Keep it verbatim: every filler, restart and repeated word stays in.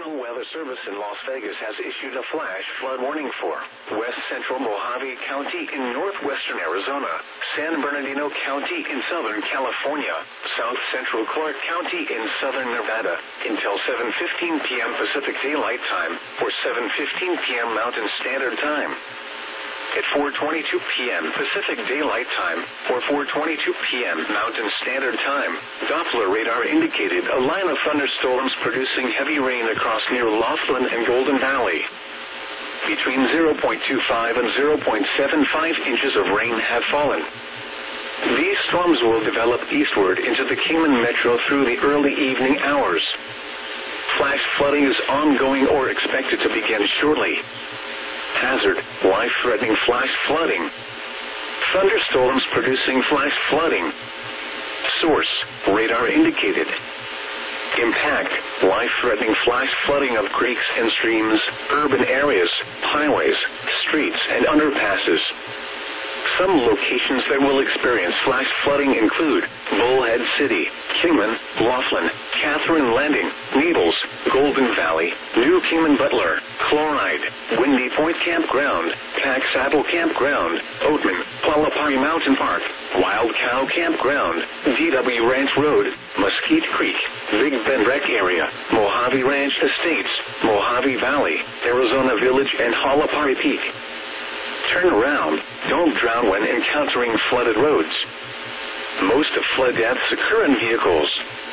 National Weather Service in Las Vegas has issued a flash flood warning for west central Mojave County in northwestern Arizona, San Bernardino County in southern California, south central Clark County in southern Nevada until seven fifteen p m Pacific Daylight Time or seven fifteen p m Mountain Standard Time. At four twenty-two p m Pacific Daylight Time or four twenty-two p m Mountain Standard Time, Doppler radar indicated a line of thunderstorms producing heavy rain across near Laughlin and Golden Valley. Between zero point two five and zero point seven five inches of rain have fallen. These storms will develop eastward into the Kingman Metro through the early evening hours. Flash flooding is ongoing or expected to begin shortly. Hazard, life-threatening flash flooding. Thunderstorms producing flash flooding. Source, radar indicated. Impact, life-threatening flash flooding of creeks and streams, urban areas, highways, streets, and underpasses. Some locations that will experience flash flooding include Bullhead City, Kingman, Laughlin, Catherine Landing, Needles, Golden Valley, New Kingman Butler, Chloride, Windy Point Campground, Pack Saddle Campground, Oatman, Hualapai Mountain Park, Wild Cow Campground, D W Ranch Road, Mesquite Creek, Big Bend Rec Area, Mojave Ranch Estates, Mojave Valley, Arizona Village, and Hualapai Peak. Turn around. Don't drown when encountering flooded roads. Most flood deaths occur in vehicles.